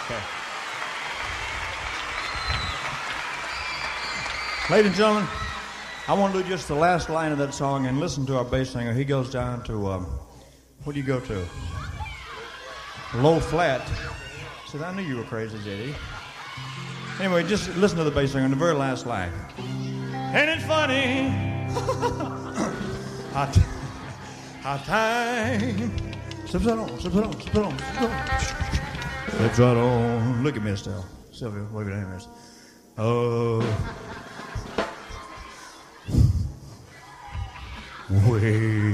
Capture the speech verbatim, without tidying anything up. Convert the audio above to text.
Okay. Ladies and gentlemen, I want to do just the last line of that song and listen to our bass singer. He goes down to, um, what do you go to? Low flat. I said, I knew you were crazy, J D. Anyway, just listen to the bass singer in the very last line. Ain't it funny? how, t- how time slips right on, slips right on, slips right on, slips right on. Slips right on. Look at me, Estelle. Sylvia, look at him. Oh. Wait.